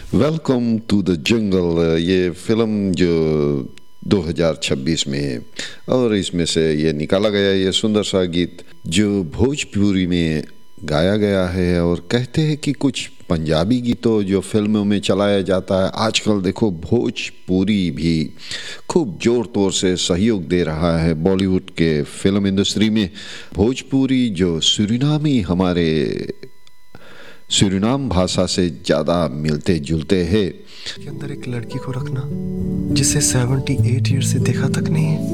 Welcome to the jungle. ये film जो 2026 में है और इसमें से ये निकाला गया ये सुंदर सा गीत जो भोजपुरी में गाया गया है। और कहते हैं कि कुछ पंजाबी गीतों जो फिल्मों में चलाया जाता है, आजकल देखो भोजपुरी भी खूब ज़ोर तौर से सहयोग दे रहा है बॉलीवुड के फिल्म इंडस्ट्री में। भोजपुरी जो सूरीनाम भाषा से ज़्यादा मिलते जुलते हैं। के अंदर एक लड़की को रखना जिसे 78 ईयर से देखा तक नहीं है।